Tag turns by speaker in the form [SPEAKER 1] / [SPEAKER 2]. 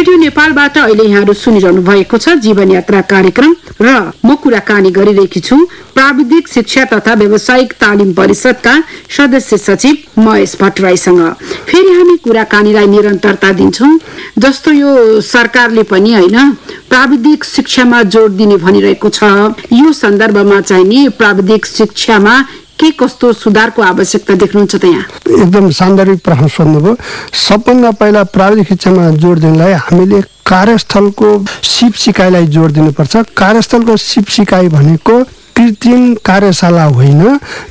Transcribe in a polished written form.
[SPEAKER 1] Radio नेपालबाट अहिले यहाँहरू सुनिरहनु भएको छ जीवन यात्रा कार्यक्रम र म कुराकानी गरिरहेकी छु प्राविधिक शिक्षा तथा व्यावसायिक तालिम परिषदका सदस्य सचिव महेश भट्टराईसँग। फेरि हामी कुराकानीलाई निरन्तरता दिन्छौं, जस्तो यो सरकारले पनि हैन प्राविधिक शिक्षामा जोड दिने भनिरहेको छ। यो सन्दर्भमा चाहिँ नि प्राविधिक शिक्षामा के कस्तो सुधारको आवश्यकता देख्नुहुन्छ त? यहाँ
[SPEAKER 2] एकदम सान्दर्भिक प्रश्न सोध्नुभयो। सबभन्दा पहिला प्राविधिक शिक्षामा जोड दिनलाई हामीले कार्यस्थलको सिप सिकाइलाई जोड दिनुपर्छ। कार्यस्थलको सिप सिकाइ भनेको कृत्रिम कार्यशाला होइन,